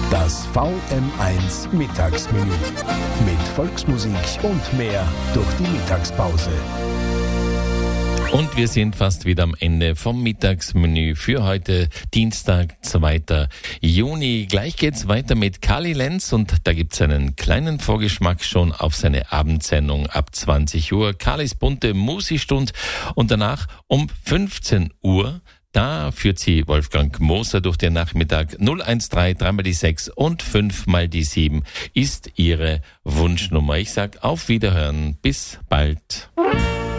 Das VM1 Mittagsmenü. Mit Volksmusik und mehr durch die Mittagspause. Und wir sind fast wieder am Ende vom Mittagsmenü für heute, Dienstag, 2. Juni. Gleich geht's weiter mit Kali Lenz und da gibt's einen kleinen Vorgeschmack schon auf seine Abendsendung ab 20 Uhr. Kalis bunte Musikstund und danach um 15 Uhr. Da führt sie Wolfgang Moser durch den Nachmittag. 013 3 mal die 6 und 5 mal die 7 ist ihre Wunschnummer. Ich sag auf Wiederhören. Bis bald.